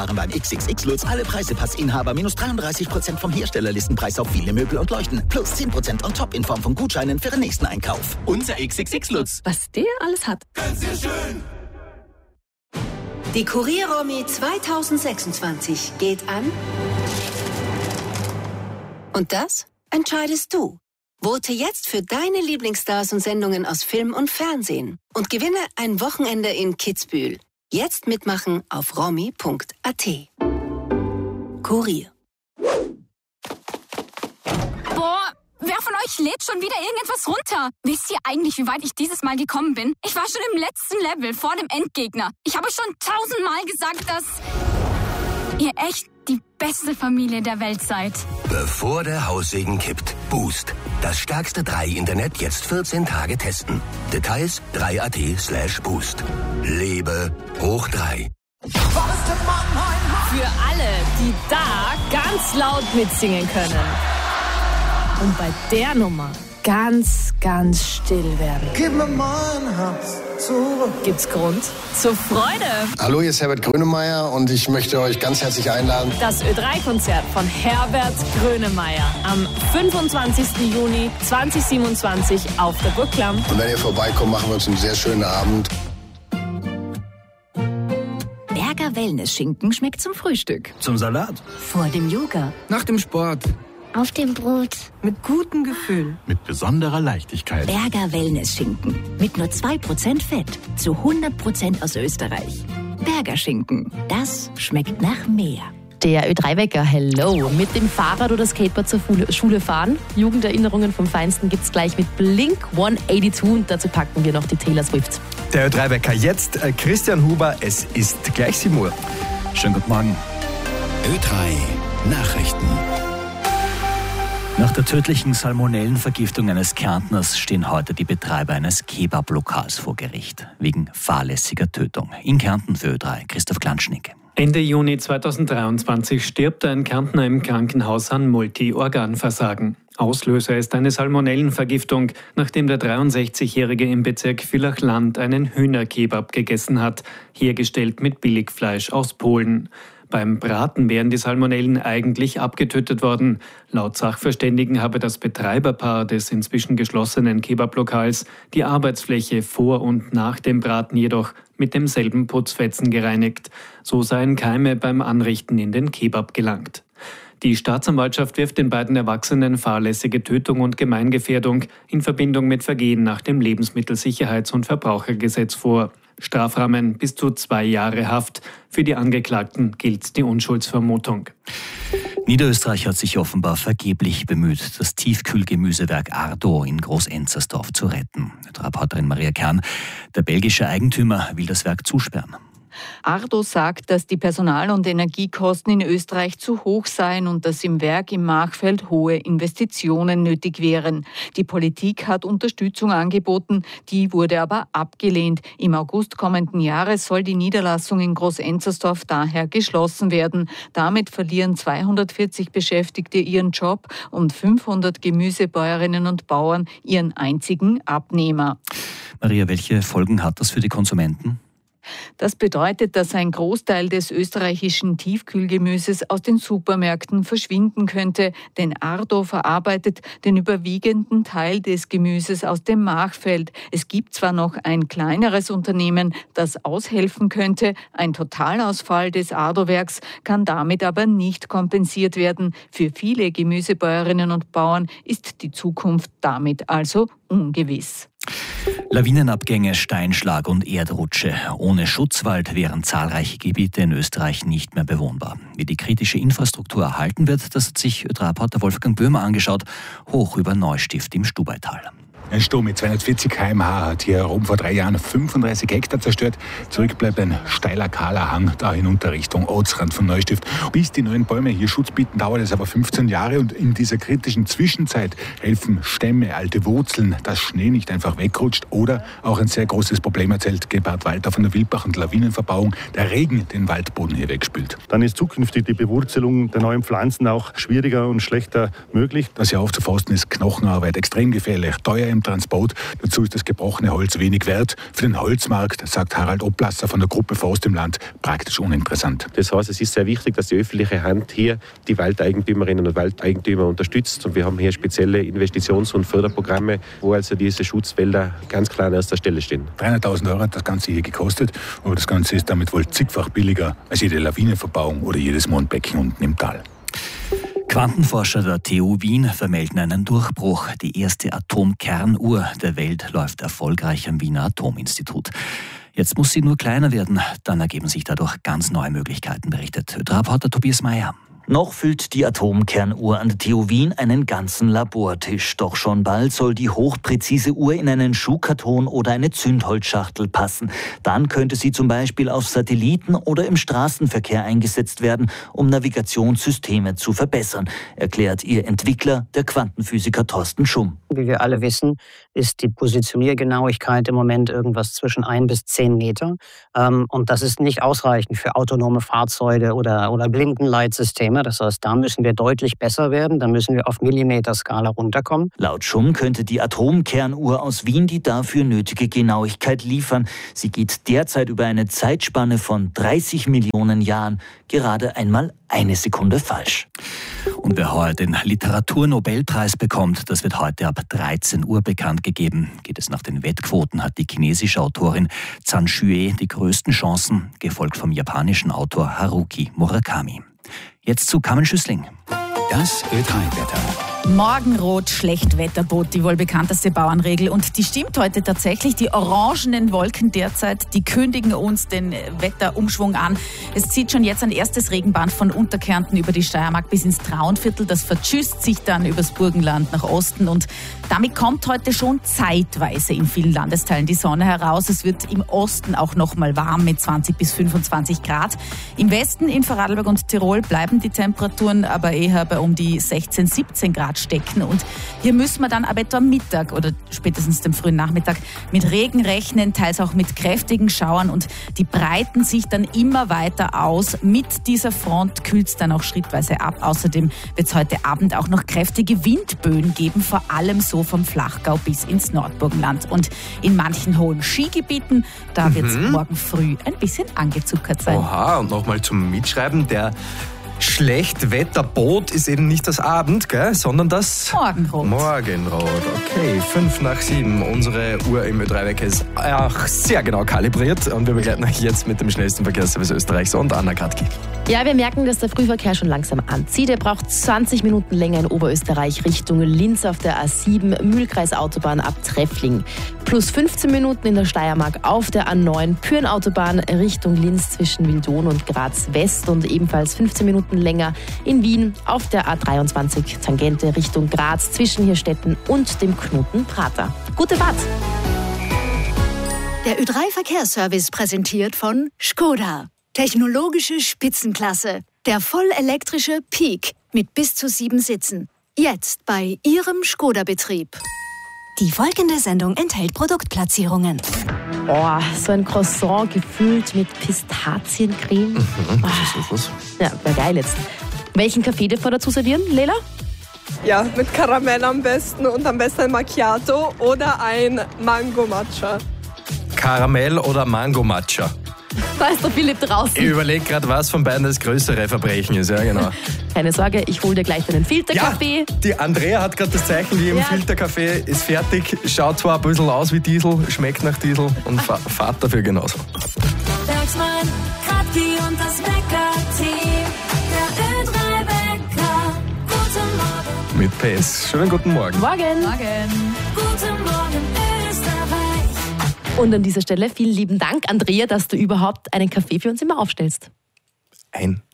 Beim XXX Lutz alle Preisepass-Inhaber minus 33% vom Herstellerlistenpreis auf viele Möbel und Leuchten. Plus 10% on top in Form von Gutscheinen für den nächsten Einkauf. Unser XXX Lutz. Was der alles hat. Ganz sehr schön. Die Kurier-Romy 2026 geht an. Und das entscheidest du. Vote jetzt für deine Lieblingsstars und Sendungen aus Film und Fernsehen. Und gewinne ein Wochenende in Kitzbühel. Jetzt mitmachen auf romy.at. Kurier. Boah, wer von euch lädt schon wieder irgendetwas runter? Wisst ihr eigentlich, wie weit ich dieses Mal gekommen bin? Ich war schon im letzten Level, vor dem Endgegner. Ich habe schon 1000-mal gesagt, dass ihr echt die beste Familie der Welt seid. Bevor der Haussegen kippt. Boost. Das stärkste 3-Internet jetzt 14 Tage testen. Details 3.at/boost. Lebe hoch 3. Für alle, die da ganz laut mitsingen können. Und bei der Nummer ganz, ganz still werden. Gib mir mein Herz zurück. Gibt's Grund zur Freude. Hallo, hier ist Herbert Grönemeyer und ich möchte euch ganz herzlich einladen. Das Ö3-Konzert von Herbert Grönemeyer am 25. Juni 2027 auf der Burgklamm. Und wenn ihr vorbeikommt, machen wir uns einen sehr schönen Abend. Berger Wellness-Schinken schmeckt zum Frühstück. Zum Salat. Vor dem Yoga. Nach dem Sport. Auf dem Brot. Mit gutem Gefühl. Mit besonderer Leichtigkeit. Berger Wellness-Schinken. Mit nur 2% Fett. Zu 100% aus Österreich. Berger Schinken. Das schmeckt nach mehr. Der Ö3-Wecker, hello. Mit dem Fahrrad oder Skateboard zur Schule fahren. Jugenderinnerungen vom Feinsten gibt's gleich mit Blink 182 und dazu packen wir noch die Taylor Swift. Der Ö3-Wecker jetzt, Christian Huber, es ist gleich 7 Uhr. Schönen guten Morgen. Ö3 Nachrichten. Nach der tödlichen Salmonellenvergiftung eines Kärntners stehen heute die Betreiber eines Kebab-Lokals vor Gericht. Wegen fahrlässiger Tötung. In Kärnten für Ö3, Christoph Klanschnick. Ende Juni 2023 stirbt ein Kärntner im Krankenhaus an Multiorganversagen. Auslöser ist eine Salmonellenvergiftung, nachdem der 63-Jährige im Bezirk Villach-Land einen Hühnerkebab gegessen hat, hergestellt mit Billigfleisch aus Polen. Beim Braten wären die Salmonellen eigentlich abgetötet worden. Laut Sachverständigen habe das Betreiberpaar des inzwischen geschlossenen Kebablokals die Arbeitsfläche vor und nach dem Braten jedoch mit demselben Putzfetzen gereinigt. So seien Keime beim Anrichten in den Kebab gelangt. Die Staatsanwaltschaft wirft den beiden Erwachsenen fahrlässige Tötung und Gemeingefährdung in Verbindung mit Vergehen nach dem Lebensmittelsicherheits- und Verbrauchergesetz vor. Strafrahmen bis zu 2 Jahre Haft. Für die Angeklagten gilt die Unschuldsvermutung. Niederösterreich hat sich offenbar vergeblich bemüht, das Tiefkühlgemüsewerk Ardo in Groß-Enzersdorf zu retten. Reporterin Maria Kern, der belgische Eigentümer will das Werk zusperren. Ardo sagt, dass die Personal- und Energiekosten in Österreich zu hoch seien und dass im Werk im Machfeld hohe Investitionen nötig wären. Die Politik hat Unterstützung angeboten, die wurde aber abgelehnt. Im August kommenden Jahres soll die Niederlassung in Groß-Enzersdorf daher geschlossen werden. Damit verlieren 240 Beschäftigte ihren Job und 500 Gemüsebäuerinnen und Bauern ihren einzigen Abnehmer. Maria, welche Folgen hat das für die Konsumenten? Das bedeutet, dass ein Großteil des österreichischen Tiefkühlgemüses aus den Supermärkten verschwinden könnte, denn Ardo verarbeitet den überwiegenden Teil des Gemüses aus dem Machfeld. Es gibt zwar noch ein kleineres Unternehmen, das aushelfen könnte, ein Totalausfall des Ardo-Werks kann damit aber nicht kompensiert werden. Für viele Gemüsebäuerinnen und Bauern ist die Zukunft damit also ungewiss. Lawinenabgänge, Steinschlag und Erdrutsche. Ohne Schutzwald wären zahlreiche Gebiete in Österreich nicht mehr bewohnbar. Wie die kritische Infrastruktur erhalten wird, das hat sich Ö3-Reporter Wolfgang Böhmer angeschaut, hoch über Neustift im Stubaital. Ein Sturm mit 240 km/h hat hier oben vor 3 Jahren 35 Hektar zerstört. Zurück bleibt ein steiler, kahler Hang da hinunter Richtung Ortsrand von Neustift. Bis die neuen Bäume hier Schutz bieten, dauert es aber 15 Jahre. Und in dieser kritischen Zwischenzeit helfen Stämme, alte Wurzeln, dass Schnee nicht einfach wegrutscht. Oder auch ein sehr großes Problem, erzählt Gebhard Walter von der Wildbach- und Lawinenverbauung, der Regen den Waldboden hier wegspült. Dann ist zukünftig die Bewurzelung der neuen Pflanzen auch schwieriger und schlechter möglich. Das hier aufzuforsten ist Knochenarbeit, extrem gefährlich, teuer im beim Transport. Dazu ist das gebrochene Holz wenig wert. Für den Holzmarkt, sagt Harald Oblasser von der Gruppe Forst im Land, praktisch uninteressant. Das heißt, es ist sehr wichtig, dass die öffentliche Hand hier die Waldeigentümerinnen und Waldeigentümer unterstützt. Und wir haben hier spezielle Investitions- und Förderprogramme, wo also diese Schutzwälder ganz klar an erster Stelle stehen. 300.000 € hat das Ganze hier gekostet, aber das Ganze ist damit wohl zigfach billiger als jede Lawinenverbauung oder jedes Mondbecken unten im Tal. Quantenforscher der TU Wien vermelden einen Durchbruch. Die erste Atomkernuhr der Welt läuft erfolgreich am Wiener Atominstitut. Jetzt muss sie nur kleiner werden, dann ergeben sich dadurch ganz neue Möglichkeiten, berichtet Reporter Tobias Meyer. Noch füllt die Atomkernuhr an der TU Wien einen ganzen Labortisch. Doch schon bald soll die hochpräzise Uhr in einen Schuhkarton oder eine Zündholzschachtel passen. Dann könnte sie zum Beispiel auf Satelliten oder im Straßenverkehr eingesetzt werden, um Navigationssysteme zu verbessern, erklärt ihr Entwickler, der Quantenphysiker Thorsten Schumm. Wie wir alle wissen, ist die Positioniergenauigkeit im Moment irgendwas zwischen 1 bis 10 Meter. Und das ist nicht ausreichend für autonome Fahrzeuge oder Blinkenleitsysteme. Das heißt, da müssen wir deutlich besser werden. Da müssen wir auf Millimeterskala runterkommen. Laut Schumm könnte die Atomkernuhr aus Wien die dafür nötige Genauigkeit liefern. Sie geht derzeit über eine Zeitspanne von 30 Millionen Jahren gerade einmal eine Sekunde falsch. Und wer heuer den Literaturnobelpreis bekommt, das wird heute ab 13 Uhr bekannt gegeben. Geht es nach den Wettquoten, hat die chinesische Autorin Zhang Xue die größten Chancen, gefolgt vom japanischen Autor Haruki Murakami. Jetzt zu Carmen Schüssling. Das Ö3-Wetter. Morgenrot, Schlechtwetterbot, die wohl bekannteste Bauernregel. Und die stimmt heute tatsächlich. Die orangenen Wolken derzeit, die kündigen uns den Wetterumschwung an. Es zieht schon jetzt ein erstes Regenband von Unterkärnten über die Steiermark bis ins Traunviertel. Das vertschüsst sich dann übers Burgenland nach Osten. Und damit kommt heute schon zeitweise in vielen Landesteilen die Sonne heraus. Es wird im Osten auch noch mal warm mit 20 bis 25 Grad. Im Westen, in Vorarlberg und Tirol, bleiben die Temperaturen aber eher bei um die 16, 17 Grad stecken. Und hier müssen wir dann ab etwa Mittag oder spätestens dem frühen Nachmittag mit Regen rechnen, teils auch mit kräftigen Schauern, und die breiten sich dann immer weiter aus. Mit dieser Front kühlt es dann auch schrittweise ab. Außerdem wird es heute Abend auch noch kräftige Windböen geben, vor allem so vom Flachgau bis ins Nordburgenland. Und in manchen hohen Skigebieten, da wird es morgen früh ein bisschen angezuckert sein. Oha, und nochmal zum Mitschreiben, der Schlechtwetterbot ist eben nicht das Abend, gell, sondern das Morgenrot. Morgenrot, okay. 5 nach 7. Unsere Uhr im Ö3-Wecker ist sehr genau kalibriert. Und wir begleiten euch jetzt mit dem schnellsten Verkehrsservice Österreichs und Anna Kratki. Ja, wir merken, dass der Frühverkehr schon langsam anzieht. Er braucht 20 Minuten länger in Oberösterreich Richtung Linz auf der A7, Mühlkreisautobahn ab Treffling. Plus 15 Minuten in der Steiermark auf der A9, Pürenautobahn Richtung Linz zwischen Wildon und Graz West, und ebenfalls 15 Minuten länger in Wien auf der A23 Tangente Richtung Graz zwischen Hirstetten und dem Knoten Prater. Gute Fahrt! Der Ö3-Verkehrsservice präsentiert von Škoda. Technologische Spitzenklasse. Der vollelektrische Peak mit bis zu 7 Sitzen. Jetzt bei Ihrem Škoda-Betrieb. Die folgende Sendung enthält Produktplatzierungen. Oh, so ein Croissant gefüllt mit Pistaziencreme. Das ist was. Ja, wäre geil jetzt. Welchen Kaffee dir vor dazu servieren, Lela? Ja, mit Karamell am besten und am besten ein Macchiato oder ein Mango Matcha. Karamell oder Mango Matcha? Da ist der Philipp draußen. Ich überlege gerade, was von beiden das größere Verbrechen ist. Ja, genau. Keine Sorge, ich hole dir gleich deinen Filterkaffee. Ja, die Andrea hat gerade das Zeichen wie im Filterkaffee, ist fertig. Schaut zwar ein bisschen aus wie Diesel, schmeckt nach Diesel und fahrt dafür genauso. Bergsmann, Kratki und das Wecker-Team. Der Ö3-Wecker. Guten Morgen. Mit PS. Schönen guten Morgen. Morgen. Guten Morgen, Österreich. Und an dieser Stelle vielen lieben Dank, Andrea, dass du überhaupt einen Kaffee für uns immer aufstellst. Ein